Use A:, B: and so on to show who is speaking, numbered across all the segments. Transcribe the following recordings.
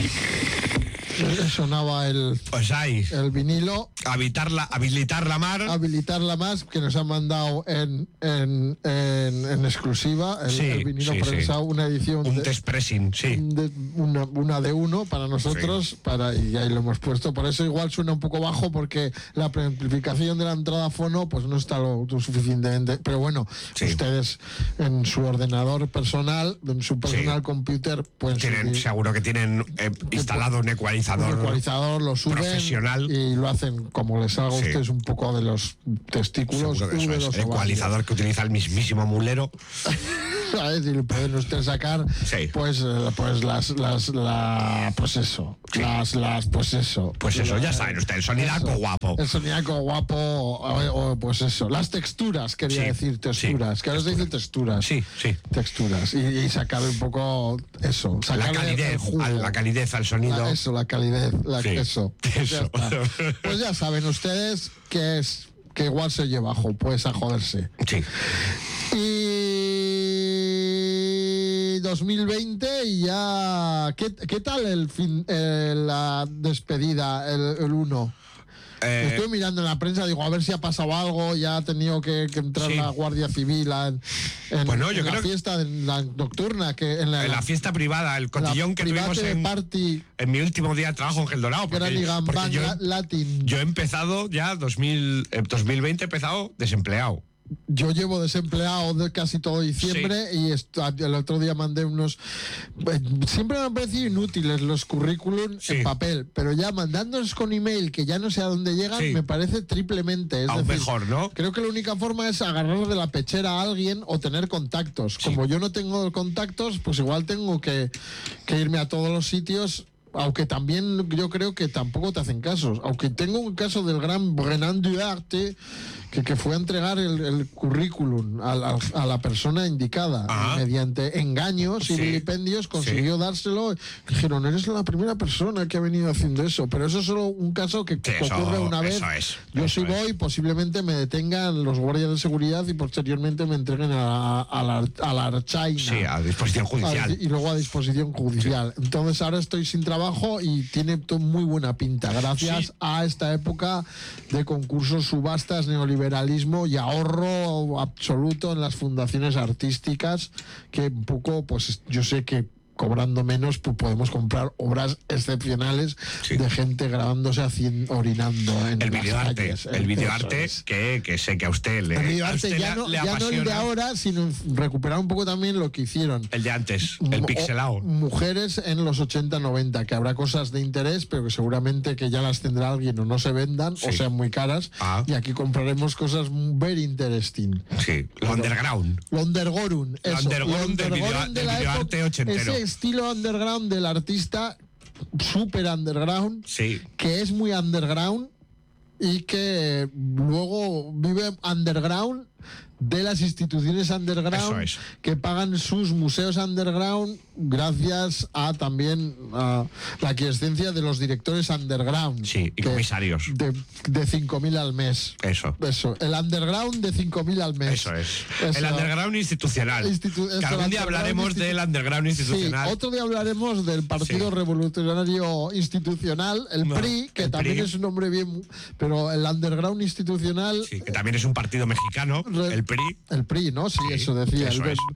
A: sonaba el vinilo.
B: Habilitar la mar,
A: que nos han mandado en exclusiva el vinilo prensado, una edición,
B: un test pressing,
A: una de uno para nosotros, y ahí lo hemos puesto. Por eso igual suena un poco bajo, porque la preamplificación de la entrada fono pues no está lo suficientemente, pero bueno, ustedes en su ordenador personal, en su personal computer, pues
B: seguro que tienen instalado un ecualizador
A: lo suben
B: profesional
A: y lo hacen como les haga a ustedes un poco de los testículos,
B: de los ecualizador que utiliza el mismísimo mulero.
A: ¿Sabes? Y le pueden ustedes sacar pues eso,
B: ya saben ustedes, el sonidaco guapo.
A: El sonidaco guapo, o pues eso, las texturas, quería decir, texturas, que ahora se dice texturas. Texturas. Y sacar un poco eso,
B: la calidez al sonido.
A: La calidez, eso. Pues ya saben ustedes que igual se oye bajo, pues a joderse. Y 2020 y ya... ¿Qué tal la despedida, el 1? Estoy mirando en la prensa, digo, a ver si ha pasado algo, ya ha tenido que entrar la Guardia Civil en la fiesta nocturna, en la fiesta
B: privada, el cotillón que tuvimos en mi último día de trabajo en Gel Dorado. Yo he empezado ya 2020 he empezado desempleado.
A: Yo llevo desempleado casi todo diciembre y el otro día mandé unos... Siempre me han parecido inútiles los currículum en papel, pero ya mandándolos con email, que ya no sé a dónde llegan, me parece triplemente. Es decir,
B: mejor, ¿no?
A: Creo que la única forma es agarrar de la pechera a alguien o tener contactos. Como yo no tengo contactos, pues igual tengo que irme a todos los sitios. Aunque también yo creo que tampoco te hacen casos. Aunque tengo un caso del gran Renan Duarte que fue a entregar el currículum a la persona indicada mediante engaños y vilipendios, consiguió dárselo. Dijeron, eres la primera persona que ha venido haciendo eso. Pero eso es solo un caso que ocurre una vez. Yo si voy, posiblemente me detengan los guardias de seguridad y posteriormente me entreguen a la archaina.
B: Sí, a disposición judicial.
A: Y luego a disposición judicial. Entonces ahora estoy sin trabajo y tiene muy buena pinta. Gracias a esta época de concursos, subastas, neoliberalismo y ahorro absoluto en las fundaciones artísticas, que un poco, pues yo sé que cobrando menos pues podemos comprar obras excepcionales de gente grabándose orinando en
B: el
A: las
B: videoarte,
A: calles.
B: El videoarte que sé que a usted le
A: ya no el de ahora, sino recuperar un poco también lo que hicieron
B: el de antes, el pixelado,
A: mujeres en los 80-90, que habrá cosas de interés pero que seguramente que ya las tendrá alguien o no se vendan o sean muy caras, y aquí compraremos cosas very interesting.
B: Lo underground,
A: lo underground
B: del videoarte ochentero,
A: estilo underground del artista, super underground, que es muy underground y que luego vive underground de las instituciones underground que pagan sus museos underground gracias a también a la aquiescencia de los directores underground
B: y comisarios
A: de 5.000 al mes.
B: Eso,
A: el underground de 5.000 al mes.
B: Eso es. El underground institucional. Que algún día hablaremos del underground institucional.
A: Otro día hablaremos del Partido Revolucionario Institucional, el PRI, que también es un nombre bien, pero el underground institucional,
B: que también es un partido mexicano,
A: el PRI, ¿no? Sí, eso decía.
B: Eso es,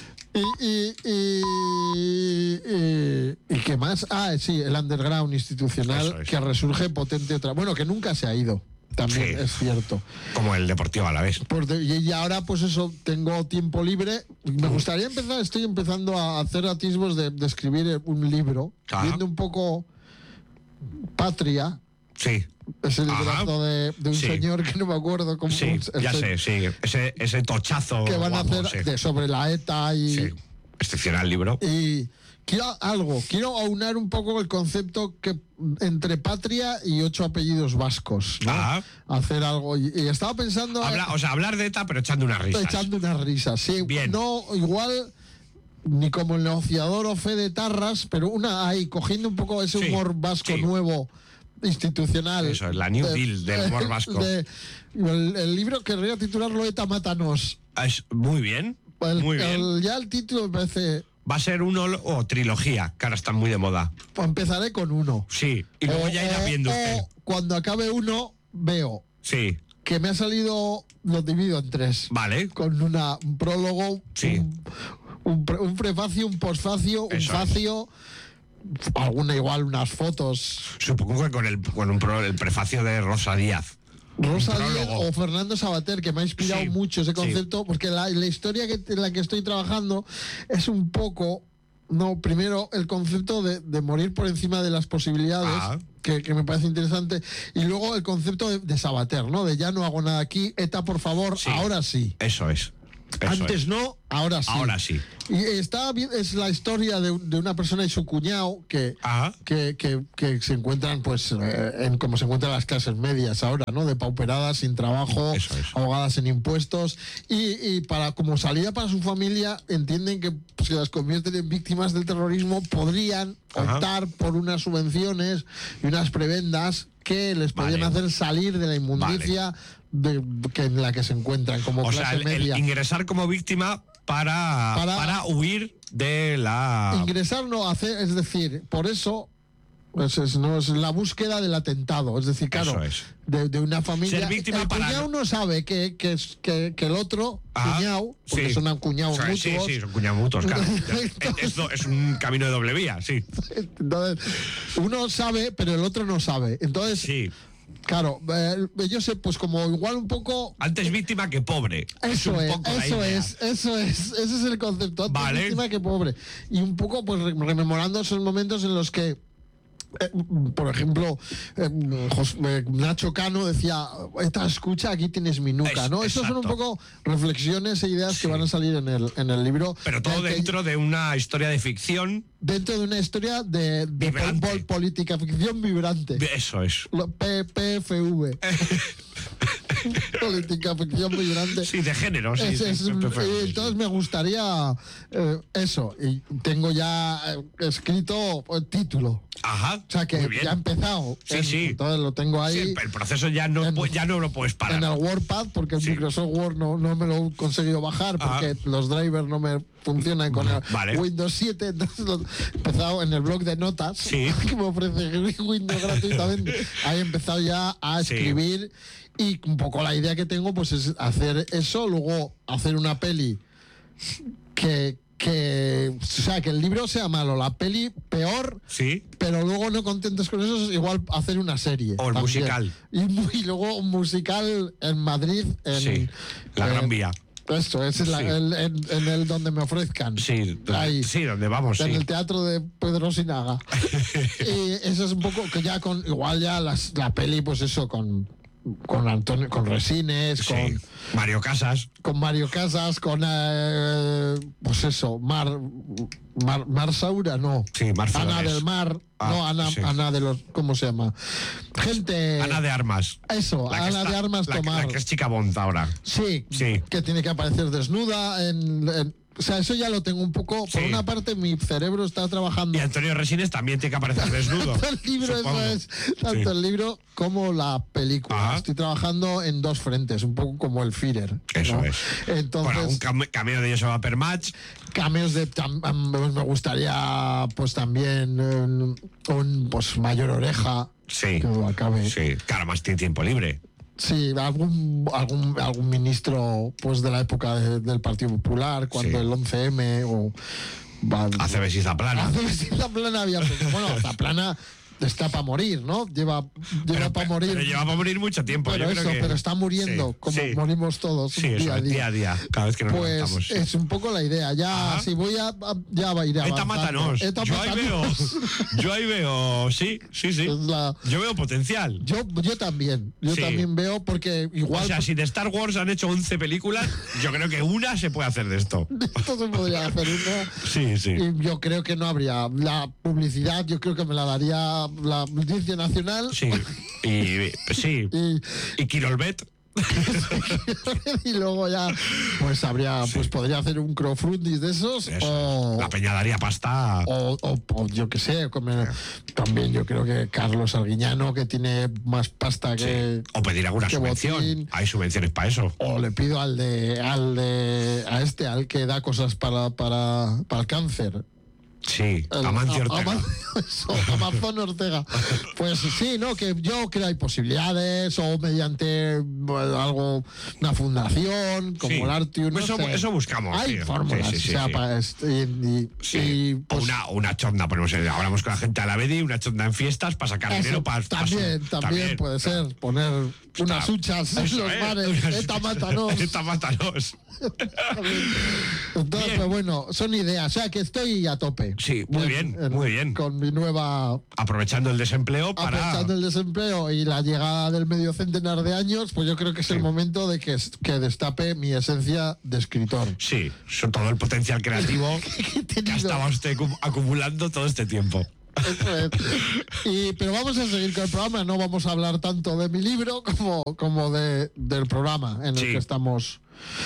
A: ¿Y qué más? El underground institucional que resurge potente bueno, que nunca se ha ido. También es cierto.
B: Como el Deportivo Alavés.
A: Y ahora, pues eso, tengo tiempo libre. Me gustaría estoy empezando a hacer atisbos de escribir un libro, viendo un poco Patria. Ese librazo de un señor que no me acuerdo cómo
B: ese tochazo
A: que van a hacer sobre la ETA y
B: excepcional libro.
A: Y quiero aunar un poco el concepto que entre Patria y 8 apellidos vascos, ¿no? Hacer algo y estaba pensando
B: hablar de ETA pero echando unas risas. Bien.
A: No igual ni como el negociador o Fede Tarras, pero cogiendo un poco ese humor vasco nuevo, institucional.
B: Eso es la New Deal del humor vasco.
A: El libro querría titularlo ETA Mátanos.
B: Muy bien.
A: Ya el título me parece
B: ¿Va a ser uno o trilogía? Que ahora están muy de moda.
A: Pues empezaré con uno.
B: Sí, y luego ya irá viendo usted.
A: Cuando acabe uno, veo.
B: Sí.
A: Que me ha salido, lo divido en 3.
B: Vale.
A: Con un prólogo,
B: sí.
A: un prefacio, un posfacio, un facio. Unas fotos.
B: Supongo que con el prefacio de Rosa Díaz.
A: Rosa Díaz o Fernando Savater, que me ha inspirado mucho ese concepto, porque la historia en la que estoy trabajando es un poco, primero el concepto de morir por encima de las posibilidades, que me parece interesante, y luego el concepto de Savater, ¿no? De ya no hago nada aquí, ETA, por favor, ahora sí.
B: Eso es.
A: Antes no, ahora sí.
B: Ahora sí.
A: Y está bien, es la historia de una persona y su cuñado que se encuentran, pues, como se encuentran las clases medias ahora, ¿no? Depauperadas, sin trabajo, ahogadas en impuestos. Y como salida para su familia, entienden que si las convierten en víctimas del terrorismo, podrían optar por unas subvenciones y unas prebendas que les podrían hacer salir de la inmundicia en la que se encuentran como clase media.
B: El ingresar como víctima para huir de la...
A: Ingresar es decir, por eso es la búsqueda del atentado, es decir, claro, de una familia.
B: Ser víctima
A: el cuñado no sabe que el otro cuñado, porque son cuñados mutuos.
B: Sí, son cuñados mutuos, claro. Esto es un camino de doble vía, sí.
A: Entonces, uno sabe, pero el otro no sabe. Entonces, claro, yo sé, pues como igual un poco...
B: Antes víctima que pobre. Ese
A: es el concepto. Antes víctima que pobre. Y un poco, pues rememorando esos momentos en los que por ejemplo, Nacho Cano decía, esta escucha, aquí tienes mi nuca, ¿no? Esas son un poco reflexiones e ideas que van a salir en el libro.
B: Pero todo dentro de una historia de ficción.
A: Dentro de una historia de política ficción vibrante.
B: Eso es.
A: PFV. Política ficción vibrante.
B: Sí, de género, sí.
A: Entonces me gustaría eso. Y tengo ya escrito el título.
B: Ajá.
A: O sea que ya ha empezado.
B: Sí.
A: Entonces lo tengo ahí.
B: Sí, el proceso ya no lo puedes parar.
A: En el WordPad, porque el Microsoft Word no me lo he conseguido bajar, porque los drivers no me funcionan con el Windows 7. Entonces he empezado en el blog de notas, que me ofrece Windows gratuitamente. Ahí he empezado ya a escribir. Y un poco la idea que tengo pues es hacer eso, luego hacer una peli o sea, que el libro sea malo, la peli peor, pero luego no contentos con eso, es igual hacer una serie.
B: O el musical.
A: Y luego un musical en Madrid, en
B: la Gran Vía.
A: Esto, ese es en el donde me ofrezcan.
B: Ahí, donde vamos.
A: En el teatro de Pedro Sinaga. Y eso es un poco que ya igual ya la peli, pues eso, con Antonio, con Resines, con
B: Mario Casas,
A: con pues eso, Mar Saura, no. Ana del Mar, Ana de los, ¿cómo se llama? Ana
B: de Armas.
A: Eso, Ana de Armas Tomar.
B: La que es chica bonta ahora.
A: Sí, que tiene que aparecer desnuda o sea, eso ya lo tengo un poco. Por una parte, mi cerebro está trabajando.
B: Y Antonio Resines también tiene que aparecer desnudo.
A: Tanto el libro como la película. Estoy trabajando en dos frentes, un poco como el Führer.
B: Eso es.
A: Entonces,
B: un cameo de Joseba Permach.
A: Cameos me gustaría, pues también, pues Mayor Oreja.
B: Que
A: lo acabe.
B: Claro, más tiene tiempo libre.
A: Sí, algún ministro pues de la época del Partido Popular, cuando el 11M o...
B: Aceves y Zaplana.
A: Aceves y Zaplana había... Bueno, Zaplana está para morir, ¿no? Lleva para morir.
B: Pero lleva para morir mucho tiempo.
A: Pero está muriendo, como morimos todos.
B: Día a día, cada vez que nos levantamos.
A: Pues es un poco la idea. Ya, si voy ya va a ir avanzando.
B: ETA mátanos. Yo ahí veo, sí. Yo veo potencial.
A: Yo también. Yo también veo, porque igual...
B: O sea, si de Star Wars han hecho 11 películas, yo creo que una se puede hacer de esto.
A: Esto se podría hacer una.
B: Sí.
A: Y yo creo que no habría... La publicidad, yo creo que me la daría la Audiencia Nacional.
B: Y Quirolbet.
A: Y luego ya pues habría, pues podría hacer un crowdfunding de esos. O
B: la peña daría pasta.
A: O yo qué sé, también yo creo que Carlos Arguiñano, que tiene más pasta que.
B: O pedir alguna subvención. Botín. Hay subvenciones para eso.
A: O le pido al que da cosas para el cáncer.
B: Sí, Amancio Ortega.
A: Amazon Ortega. Pues sí, ¿no? Que yo creo que hay posibilidades, o mediante algo, una fundación, como el Artium.
B: Pues eso buscamos.
A: Hay fórmulas.
B: Pues, una chonda, ponemos, hablamos con la gente a la Bedi, una chonda en fiestas para sacar dinero para.
A: También puede ser, poner unas huchas en los bares. Eta mátanos. Entonces, pues bueno, son ideas. O sea, que estoy a tope.
B: Sí, muy bien.
A: Con mi nueva.
B: Aprovechando el desempleo
A: y la llegada del medio centenar de años, pues yo creo que es el momento de que destape mi esencia de escritor.
B: Sí, todo el potencial creativo que estaba usted acumulando todo este tiempo.
A: Pero vamos a seguir con el programa. No vamos a hablar tanto de mi libro como del programa en el que estamos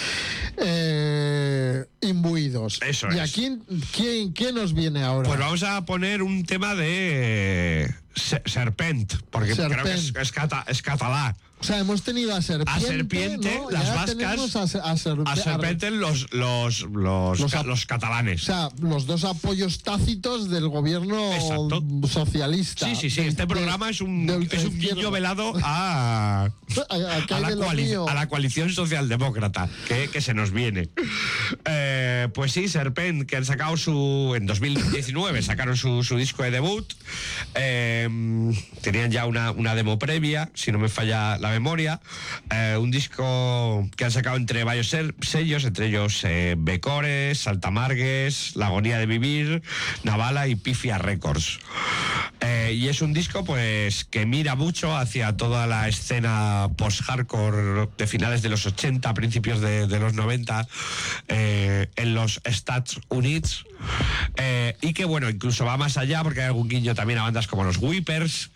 A: imbuidos.
B: Eso
A: ¿Y
B: es.
A: aquí qué nos viene ahora?
B: Pues vamos a poner un tema de Serpent, porque creo que es catalán.
A: O sea, hemos tenido a Serpiente,
B: ¿no? Las vascas, a Serpente los catalanes.
A: O sea, los dos apoyos tácitos del gobierno socialista.
B: Sí. Este programa es un guiño velado a la coalición socialdemócrata que se nos viene. Pues sí, Serpent, que han sacado en 2019 sacaron su disco de debut. Tenían ya una demo previa, si no me falla la memoria. Un disco que han sacado entre varios sellos, entre ellos Becores, Saltamargues, La Agonía de Vivir, Navala y Pifia Records. Y es un disco pues que mira mucho hacia toda la escena post-hardcore de finales de los 80, principios de los 90 en los Estats Units, y que bueno, incluso va más allá porque hay algún guiño también a bandas como los Whippers,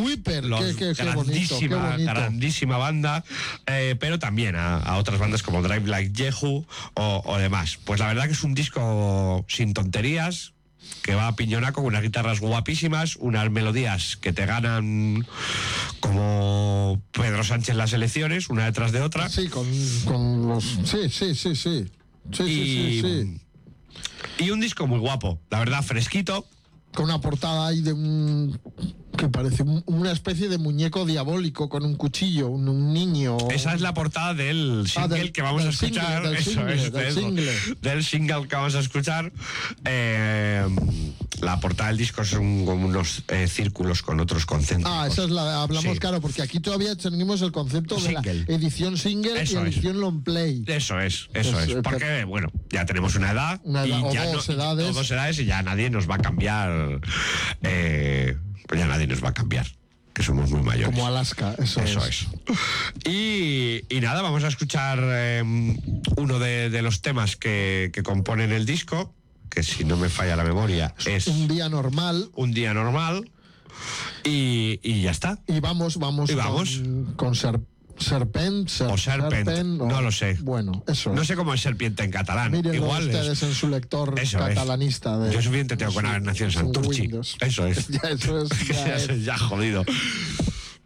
B: grandísima banda, pero también a otras bandas como Drive Like Jehu o demás. Pues la verdad que es un disco sin tonterías, que va a piñonaco, con unas guitarras guapísimas, unas melodías que te ganan como Pedro Sánchez en las elecciones, una detrás de otra.
A: Sí, con los... Sí.
B: Y un disco muy guapo, la verdad, fresquito.
A: Con una portada ahí que parece una especie de muñeco diabólico con un cuchillo, un niño.
B: Esa es la portada del single que vamos a escuchar. Del single que vamos a escuchar. La portada del disco son como unos círculos con otros concéntricos.
A: Esa es hablamos, claro, porque aquí todavía tenemos el concepto de la edición single y edición long play.
B: Eso es. Porque, bueno, ya tenemos una edad
A: y ya
B: dos edades y ya nadie nos va a cambiar. Pues ya nadie nos va a cambiar, que somos muy mayores.
A: Como Alaska, eso es.
B: Y nada, vamos a escuchar uno de los temas que componen el disco, que si no me falla la memoria es
A: Un día normal.
B: Y ya está.
A: Y vamos con Serpent
B: o Serpent, no lo sé.
A: Bueno, eso.
B: No sé cómo es serpiente en catalán.
A: Mírenlo
B: igual
A: ustedes en su lector catalanista.
B: Yo suficiente tengo con haber nacido en Santurchi. Eso es.
A: Eso es
B: ya jodido.